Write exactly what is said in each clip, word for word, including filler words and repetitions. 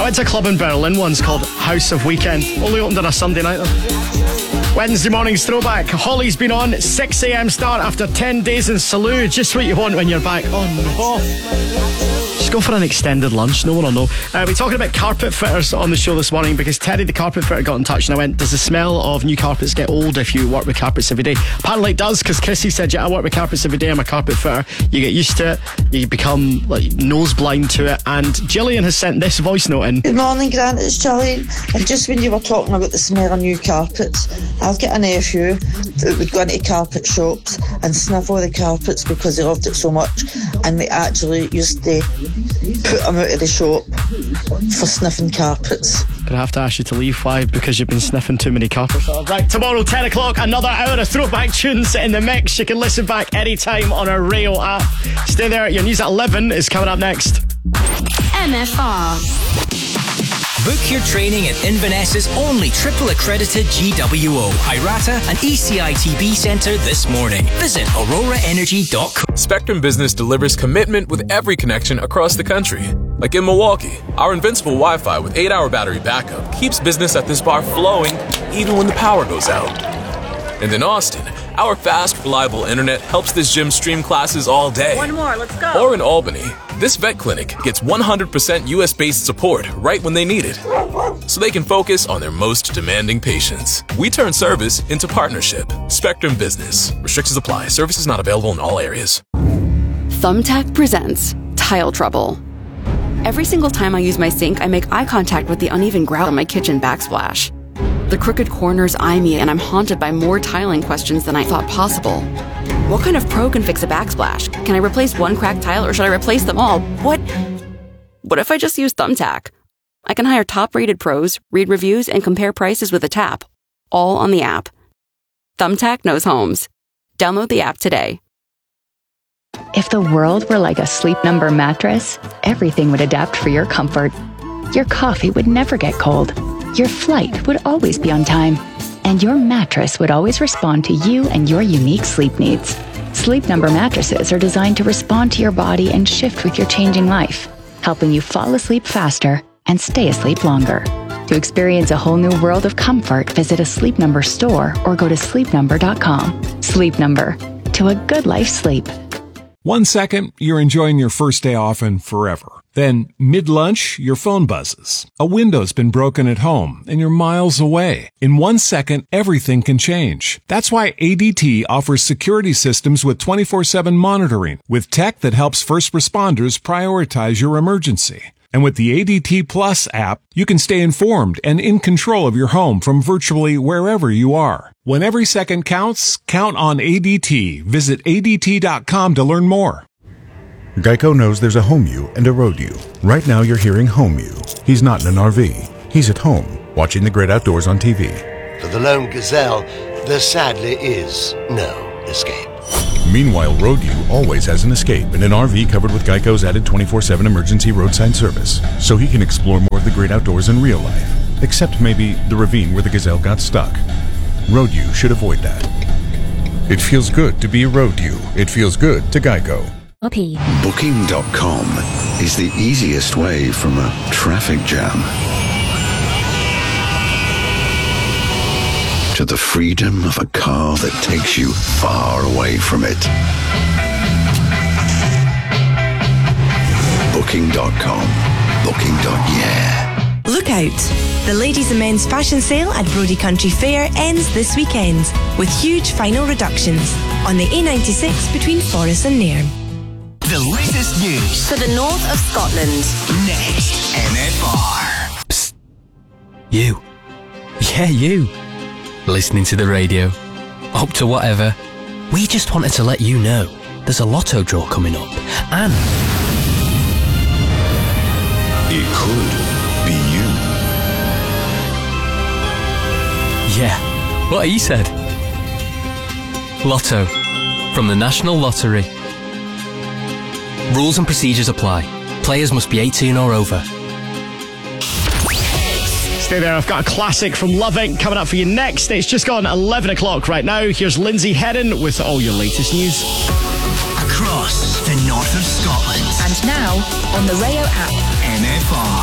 I went to a club in Berlin once called House of Weekend. Only opened on a Sunday night though. Wednesday morning's throwback. Holly's been on. six a.m. start after ten days in Salou. Just what you want when you're back. Oh no. Just go for an extended lunch. No one will know. Uh, we're talking about carpet fitters on the show this morning because Teddy the carpet fitter got in touch and I went, does the smell of new carpets get old if you work with carpets every day? Apparently it does, because Chrissy said, yeah, I work with carpets every day. I'm a carpet fitter. You get used to it. You become like nose blind to it. And Gillian has sent this voice note in. Good morning, Grant. It's Gillian. And just when you were talking about the smell of new carpets, I've got a nephew that would go into carpet shops and sniffle the carpets because he loved it so much, and they actually used to put him out of the shop for sniffing carpets. Gonna have to ask you to leave. Why? Because you've been sniffing too many carpets. Right, tomorrow ten o'clock, another hour of throwback tunes in the mix. You can listen back anytime on our Rail app. Stay there. Your news at eleven is coming up next. M F R. Book your training at Inverness's only triple accredited G W O, I R A T A and E C I T B centre this morning. Visit aurora energy dot com. Spectrum Business delivers commitment with every connection across the country. Like in Milwaukee, our invincible Wi-Fi with eight hour battery backup keeps business at this bar flowing even when the power goes out. And in Austin, our fast, reliable internet helps this gym stream classes all day. One more, let's go. Or in Albany, this vet clinic gets one hundred percent U S-based support right when they need it, so they can focus on their most demanding patients. We turn service into partnership. Spectrum Business. Restrictions apply. Services not available in all areas. Thumbtack presents Tile Trouble. Every single time I use my sink, I make eye contact with the uneven grout on my kitchen backsplash. The crooked corners eye me, and I'm haunted by more tiling questions than I thought possible. What kind of pro can fix a backsplash? Can I replace one cracked tile, or should I replace them all? What? What if I just use Thumbtack? I can hire top-rated pros, read reviews, and compare prices with a tap, all on the app. Thumbtack knows homes. Download the app today. If the world were like a Sleep Number mattress, everything would adapt for your comfort. Your coffee would never get cold. Your flight would always be on time. And your mattress would always respond to you and your unique sleep needs. Sleep Number mattresses are designed to respond to your body and shift with your changing life, helping you fall asleep faster and stay asleep longer. To experience a whole new world of comfort, visit a Sleep Number store or go to sleep number dot com. Sleep Number. To a good life sleep. One second, you're enjoying your first day off and forever. Then, mid-lunch, your phone buzzes. A window's been broken at home, and you're miles away. In one second, everything can change. That's why A D T offers security systems with twenty-four seven monitoring, with tech that helps first responders prioritize your emergency. And with the A D T Plus app, you can stay informed and in control of your home from virtually wherever you are. When every second counts, count on A D T. Visit A D T dot com to learn more. Geico knows there's a home you and a road you. Right now you're hearing home you. He's not in an R V. He's at home, watching the great outdoors on T V. For the lone gazelle, there sadly is no escape. Meanwhile, road you always has an escape in an R V covered with Geico's added twenty-four seven emergency roadside service, so he can explore more of the great outdoors in real life. Except maybe the ravine where the gazelle got stuck. Road you should avoid that. It feels good to be a road you. It feels good to Geico. Booking dot com is the easiest way from a traffic jam to the freedom of a car that takes you far away from it. Booking dot com. Booking. Yeah. Look out! The ladies and men's fashion sale at Brodie Country Fair ends this weekend with huge final reductions on the A ninety-six between Forres and Nairn. The latest news For the north of Scotland. next. M F R. Psst. You. Yeah, you. Listening to the radio. Up to whatever. We just wanted to let you know there's a lotto draw coming up. And it could be you. Yeah, what he said. Lotto. From the National Lottery. Rules and procedures apply. Players must be eighteen or over. Stay there, I've got a classic from Love Incorporated coming up for you next. It's just gone eleven o'clock right now. Here's Lindsay Heron with all your latest news. Across the north of Scotland. And now on the Rayo app. M F R.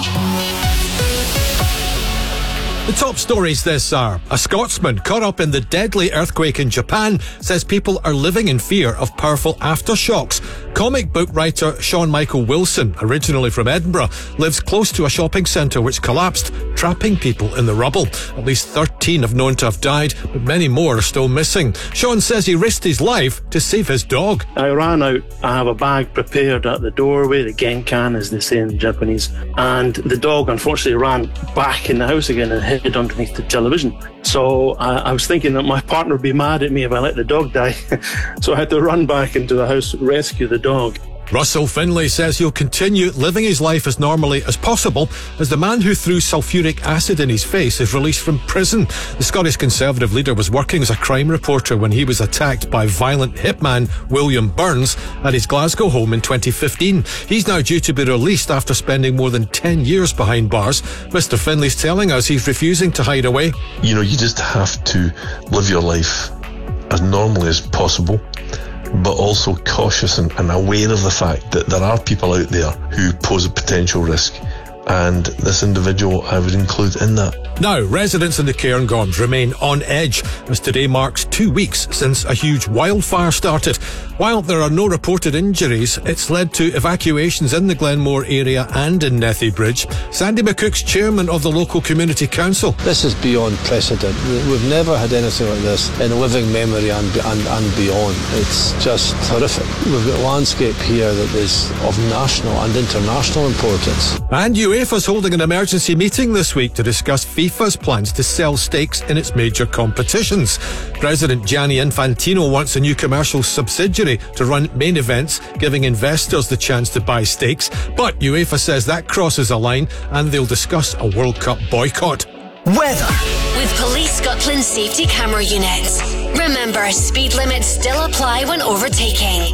The top stories this hour. A Scotsman caught up in the deadly earthquake in Japan says people are living in fear of powerful aftershocks. Comic book writer Sean Michael Wilson, originally from Edinburgh, lives close to a shopping centre which collapsed, trapping people in the rubble. At least thirteen have known to have died, but many more are still missing. Sean says he risked his life to save his dog. I ran out. I have a bag prepared at the doorway, the genkan as they say in Japanese, and the dog unfortunately ran back in the house again and hid underneath the television. So uh, I was thinking that my partner would be mad at me if I let the dog die. So I had to run back into the house, rescue the dog. Russell Finlay says he'll continue living his life as normally as possible as the man who threw sulphuric acid in his face is released from prison. The Scottish Conservative leader was working as a crime reporter when he was attacked by violent hitman William Burns at his Glasgow home in twenty fifteen. He's now due to be released after spending more than ten years behind bars. Mister Finlay's telling us he's refusing to hide away. You know, you just have to live your life as normally as possible, but also cautious and, and aware of the fact that there are people out there who pose a potential risk. And this individual, I would include in that. Now, residents in the Cairngorms remain on edge as today marks two weeks since a huge wildfire started. While there are no reported injuries, it's led to evacuations in the Glenmore area and in Nethy Bridge. Sandy McCook's chairman of the local community council. This is beyond precedent. We've never had anything like this in living memory and, and, and beyond. It's just horrific. We've got landscape here that is of national and international importance. And UEFA's holding an emergency meeting this week to discuss FIFA's plans to sell stakes in its major competitions. President Gianni Infantino wants a new commercial subsidiary to run main events, giving investors the chance to buy stakes. But UEFA says that crosses a line and they'll discuss a World Cup boycott. Weather. With Police Scotland safety camera units. Remember, speed limits still apply when overtaking.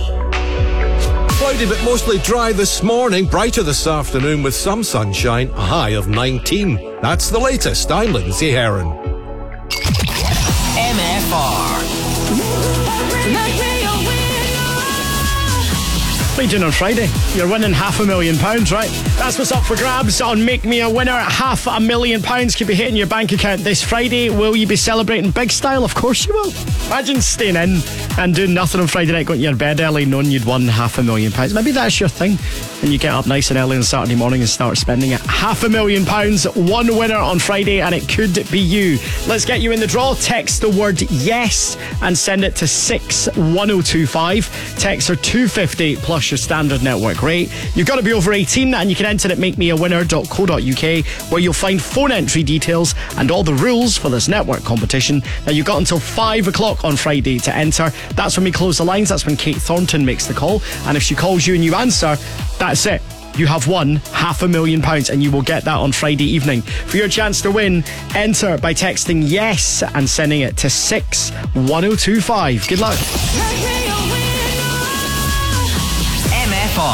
Cloudy but mostly dry this morning, brighter this afternoon with some sunshine, a high of nineteen. That's the latest. I'm Lindsay Heron. M F R. What are you doing on Friday? You're winning half a million pounds, right? That's what's up for grabs on Make Me a Winner. Half a million pounds could be hitting your bank account this Friday. Will you be celebrating big style? Of course you will. Imagine staying in and doing nothing on Friday night, going to your bed early, knowing you'd won half a million pounds. Maybe that's your thing. And you get up nice and early on Saturday morning and start spending it. Half a million pounds, one winner on Friday, and it could be you. Let's get you in the draw. Text the word yes and send it to six one oh two five. Texts are two fifty plus your standard network rate. You've got to be over eighteen and you can enter at make me a winner dot co dot uk, where you'll find phone entry details and all the rules for this network competition. Now you've got until five o'clock on Friday to enter. That's when we close the lines. That's when Kate Thornton makes the call, and if she calls you and you answer, that's it. You have won half a million pounds and you will get that on Friday evening. For your chance to win, enter by texting yes and sending it to six one oh two five. Good luck.